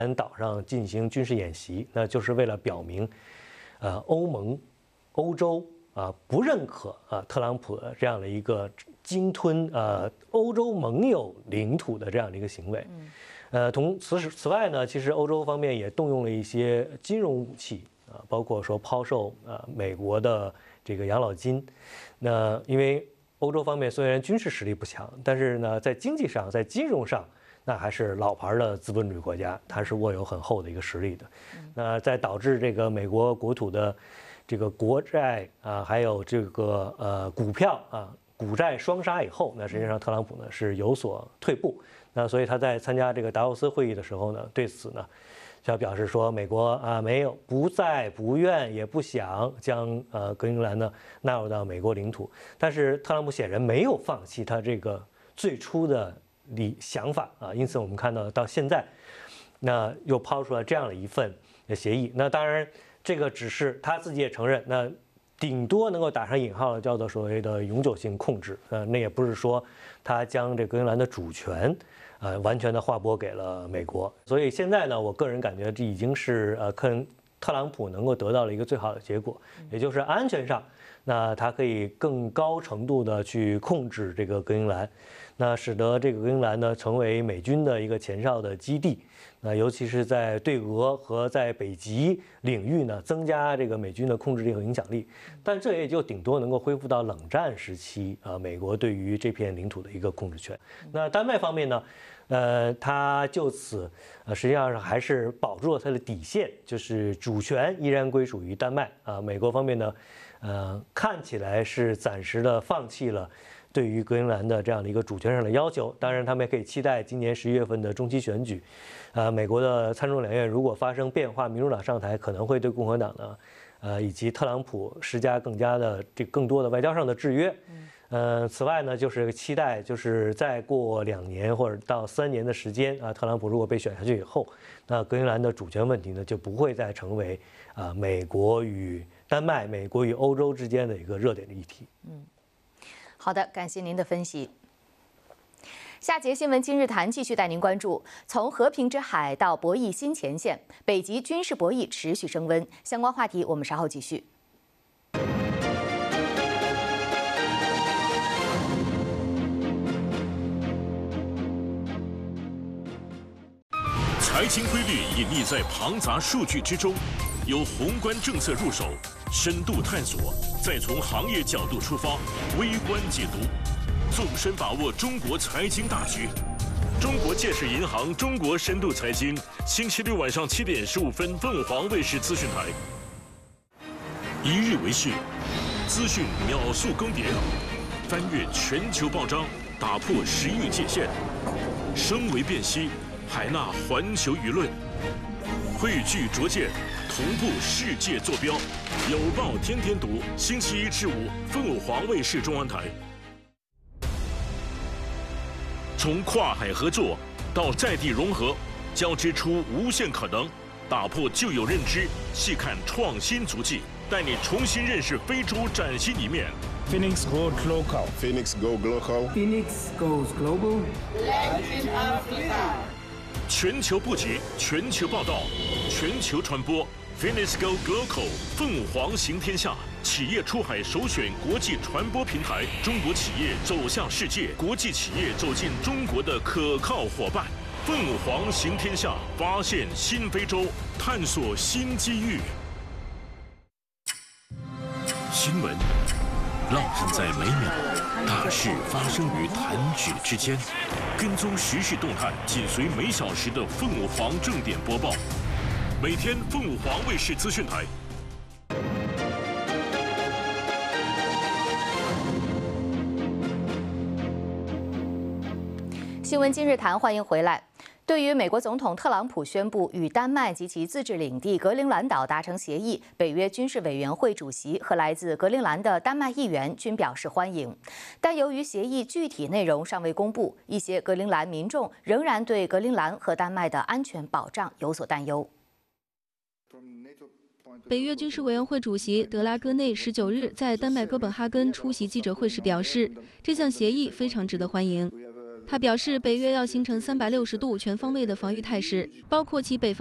岛上进行军事演习，那就是为了表明，欧洲不认可特朗普的这样的一个鲸吞欧洲盟友领土的这样的一个行为。此外呢，其实欧洲方面也动用了一些金融武器包括说抛售美国的这个养老金。那因为欧洲方面虽然军事实力不强，但是呢，在经济上、在金融上，那还是老牌的资本主义国家，它是握有很厚的一个实力的。那在导致这个美国国土的这个国债还有这个股票股债双杀以后，那实际上特朗普呢是有所退步。那所以他在参加这个达沃斯会议的时候呢，对此呢，就表示说，美国没有不在不愿也不想将格陵兰呢纳入到美国领土。但是特朗普显然没有放弃他这个最初的想法因此我们看到到现在，那又抛出了这样的一份协议。那当然，这个只是他自己也承认，那顶多能够打上引号的叫做所谓的永久性控制，那也不是说他将这格陵兰的主权完全的划拨给了美国。所以现在呢，我个人感觉这已经是特朗普能够得到了一个最好的结果，也就是安全上，那他可以更高程度的去控制这个格陵兰，那使得这个格陵兰呢成为美军的一个前哨的基地。那尤其是在对俄和在北极领域呢，增加这个美军的控制力和影响力。但这也就顶多能够恢复到冷战时期美国对于这片领土的一个控制权。那丹麦方面呢，他就此实际上还是保住了他的底线，就是主权依然归属于丹麦美国方面呢，看起来是暂时的放弃了对于格陵兰的这样的一个主权上的要求。当然，他们也可以期待今年11月份的中期选举，美国的参众两院如果发生变化，民主党上台，可能会对共和党呢，以及特朗普施加更多的外交上的制约。此外呢，就是期待，就是再过2年或者到3年的时间特朗普如果被选下去以后，那格陵兰的主权问题呢，就不会再成为美国与丹麦、美国与欧洲之间的一个热点的议题。 好的，感谢您的分析。下节新闻今日谈继续带您关注，从和平之海到博弈新前线，北极军事博弈持续升温。相关话题我们稍后继续。 财经规律隐匿在庞杂数据之中，由宏观政策入手，深度探索，再从行业角度出发，微观解读，纵深把握中国财经大局。中国建设银行中国深度财经，星期六晚上7点15分，凤凰卫视资讯台。一日为市，资讯秒速更迭，翻越全球报章，打破时域界限，升维辨析，海纳环球舆论，汇聚拙见，同步世界坐标。有报天天读，星期1至5，凤凰卫视中文台。从跨海合作到在地融合，交织出无限可能，打破旧有认知，细看创新足迹，带你重新认识非洲崭新一面。 Phoenix goes local. Phoenix go global. Phoenix goes global. Latin Africa. 全球布局，全球报道，全球传播。Phoenix go global， 凤凰行天下。企业出海首选国际传播平台，中国企业走向世界，国际企业走进中国的可靠伙伴。凤凰行天下，发现新非洲，探索新机遇。新闻浪漫在每秒，大事发生于弹指之间。跟踪时事动态，紧随每小时的凤凰正点播报。每天凤凰卫视资讯台。 新闻今日谈，欢迎回来。对于美国总统特朗普宣布与丹麦及其自治领地格陵兰岛达成协议，北约军事委员会主席和来自格陵兰的丹麦议员均表示欢迎。但由于协议具体内容尚未公布，一些格陵兰民众仍然对格陵兰和丹麦的安全保障有所担忧。 北约军事委员会主席德拉戈内19日在丹麦哥本哈根出席记者会时表示，这项协议非常值得欢迎。 他表示，北约要形成360度全方位的防御态势，包括其北方。